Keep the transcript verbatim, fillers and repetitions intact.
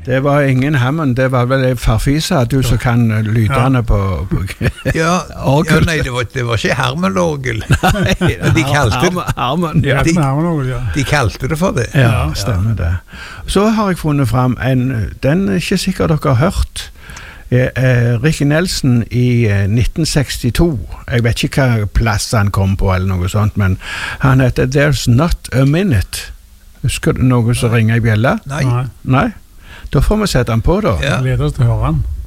Det var ingen Hammond, det var vel Farfisa, du som kan lydene ja. på, på ja, ja, nei, det var, det var ikke Harmon-orgel. De kalte det Harmon, ja. De, de kalte det for det. Ja, stemmer det. Så har jeg funnet fram en, den er ikke sikkert dere har hørt, eh, Ricky Nelson i eh, nitten sekstito. Jeg vet ikke hva plass han kom på eller noe sånt, men han heter There's Not a Minute. Husker du noe som ringer i bjella? Nei. Nei? Da får vi sette han på da. Ja. Gleder oss til å høre han.